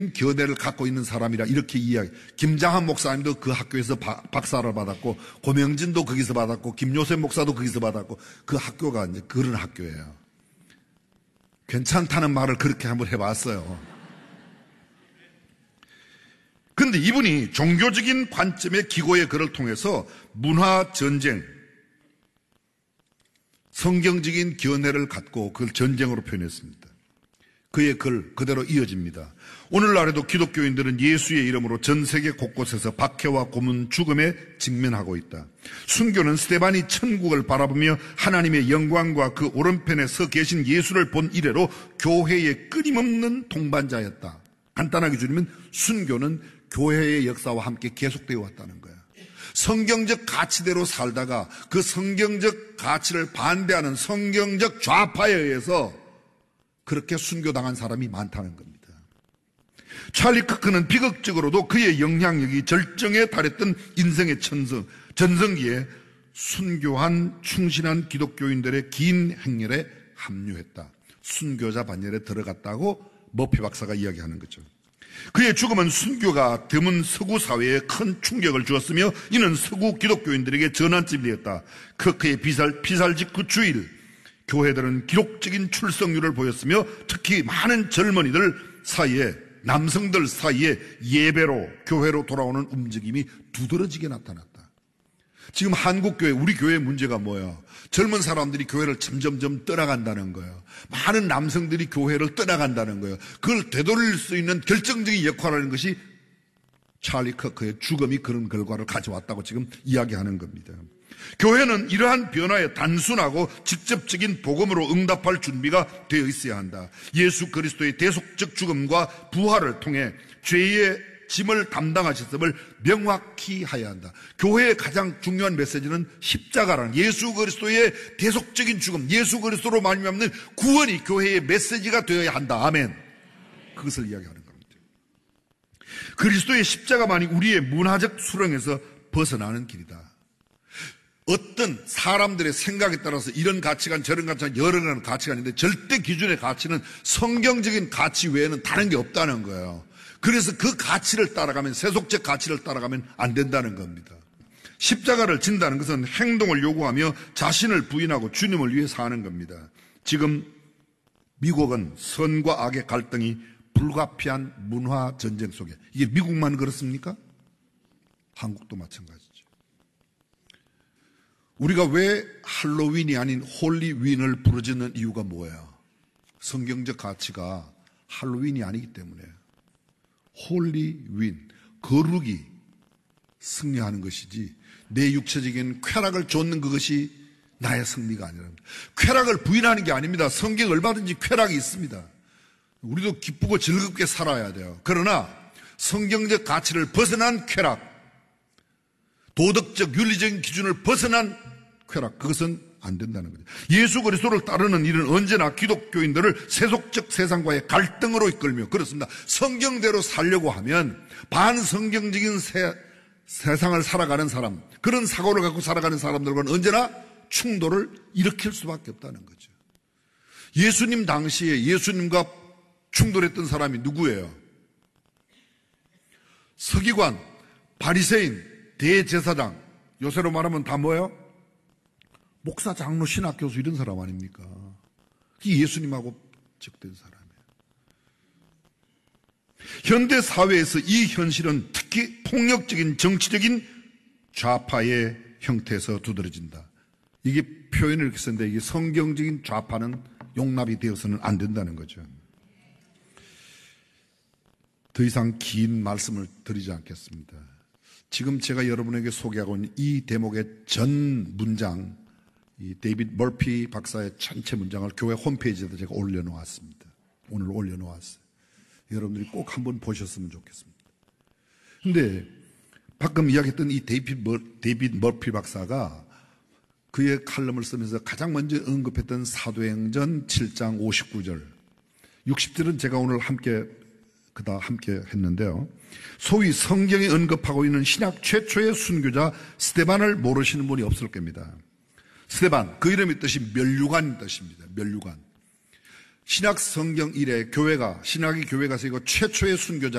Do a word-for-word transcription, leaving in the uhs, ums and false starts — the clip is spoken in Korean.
견해를 갖고 있는 사람이라 이렇게 이야기. 김장한 목사님도 그 학교에서 바, 박사를 받았고, 고명진도 거기서 받았고, 김요셉 목사도 거기서 받았고, 그 학교가 이제 그런 학교예요. 괜찮다는 말을 그렇게 한번 해봤어요. 근데 이분이 종교적인 관점의 기고의 글을 통해서 문화 전쟁, 성경적인 견해를 갖고 그걸 전쟁으로 표현했습니다. 그의 글 그대로 이어집니다. 오늘날에도 기독교인들은 예수의 이름으로 전 세계 곳곳에서 박해와 고문, 죽음에 직면하고 있다. 순교는 스데반이 천국을 바라보며 하나님의 영광과 그 오른편에 서 계신 예수를 본 이래로 교회의 끊임없는 동반자였다. 간단하게 줄이면 순교는 교회의 역사와 함께 계속되어 왔다는 거야. 성경적 가치대로 살다가 그 성경적 가치를 반대하는 성경적 좌파에 의해서 그렇게 순교당한 사람이 많다는 겁니다. 찰리 크크는 비극적으로도 그의 영향력이 절정에 달했던 인생의 천성, 전성기에 순교한 충실한 기독교인들의 긴 행렬에 합류했다. 순교자 반열에 들어갔다고 머피 박사가 이야기하는 거죠. 그의 죽음은 순교가 드문 서구 사회에 큰 충격을 주었으며 이는 서구 기독교인들에게 전환점이 되었다. 크크의 피살, 피살직 그 주일 교회들은 기록적인 출석률을 보였으며 특히 많은 젊은이들 사이에, 남성들 사이에 예배로 교회로 돌아오는 움직임이 두드러지게 나타났다. 지금 한국교회, 우리 교회의 문제가 뭐야? 젊은 사람들이 교회를 점점점 떠나간다는 거예요. 많은 남성들이 교회를 떠나간다는 거예요. 그걸 되돌릴 수 있는 결정적인 역할을 하는 것이 찰리 크크의 죽음이 그런 결과를 가져왔다고 지금 이야기하는 겁니다. 교회는 이러한 변화에 단순하고 직접적인 복음으로 응답할 준비가 되어 있어야 한다. 예수 그리스도의 대속적 죽음과 부활을 통해 죄의 짐을 담당하셨음을 명확히 해야 한다. 교회의 가장 중요한 메시지는 십자가라는 예수 그리스도의 대속적인 죽음, 예수 그리스도로 말미암는 구원이 교회의 메시지가 되어야 한다. 아멘. 그것을 이야기하는 겁니다. 그리스도의 십자가만이 우리의 문화적 수렁에서 벗어나는 길이다. 어떤 사람들의 생각에 따라서 이런 가치관 저런 가치관 여러 가지 가치가 있는데 절대 기준의 가치는 성경적인 가치 외에는 다른 게 없다는 거예요. 그래서 그 가치를 따라가면, 세속적 가치를 따라가면 안 된다는 겁니다. 십자가를 진다는 것은 행동을 요구하며 자신을 부인하고 주님을 위해 사는 겁니다. 지금 미국은 선과 악의 갈등이 불가피한 문화 전쟁 속에, 이게 미국만 그렇습니까? 한국도 마찬가지죠. 우리가 왜 할로윈이 아닌 홀리윈을 부르짖는 이유가 뭐예요? 성경적 가치가 할로윈이 아니기 때문에. 홀리윈, 거룩이 승리하는 것이지 내 육체적인 쾌락을 좇는 그것이 나의 승리가 아니랍니다. 쾌락을 부인하는 게 아닙니다. 성경 얼마든지 쾌락이 있습니다. 우리도 기쁘고 즐겁게 살아야 돼요. 그러나 성경적 가치를 벗어난 쾌락, 도덕적 윤리적인 기준을 벗어난 쾌락, 그것은 안 된다는 거죠. 예수 그리스도를 따르는 일은 언제나 기독교인들을 세속적 세상과의 갈등으로 이끌며, 그렇습니다. 성경대로 살려고 하면 반성경적인 세, 세상을 살아가는 사람, 그런 사고를 갖고 살아가는 사람들과는 언제나 충돌을 일으킬 수밖에 없다는 거죠. 예수님 당시에 예수님과 충돌했던 사람이 누구예요? 서기관, 바리새인, 대제사장, 요새로 말하면 다 뭐예요? 목사, 장로, 신학 교수 이런 사람 아닙니까? 그게 예수님하고 적된 사람이에요. 현대 사회에서 이 현실은 특히 폭력적인 정치적인 좌파의 형태에서 두드러진다. 이게 표현을 이렇게 썼는데 이게 성경적인 좌파는 용납이 되어서는 안 된다는 거죠. 더 이상 긴 말씀을 드리지 않겠습니다. 지금 제가 여러분에게 소개하고 있는 이 대목의 전 문장, 이 데이빗 머피 박사의 전체 문장을 교회 홈페이지에다 제가 올려놓았습니다. 오늘 올려놓았어요. 여러분들이 꼭 한번 보셨으면 좋겠습니다. 근데 방금 이야기했던 이 데이빗, 머, 데이빗 머피 박사가 그의 칼럼을 쓰면서 가장 먼저 언급했던 사도행전 칠 장 오십구 절, 육십 절은 제가 오늘 함께 그다 함께 했는데요. 소위 성경에 언급하고 있는 신약 최초의 순교자 스데반을 모르시는 분이 없을 겁니다. 스데반, 그 이름의 뜻이 면류관인 뜻입니다. 면류관. 신약 성경 이래 교회가, 신학의 교회가 세고 최초의 순교자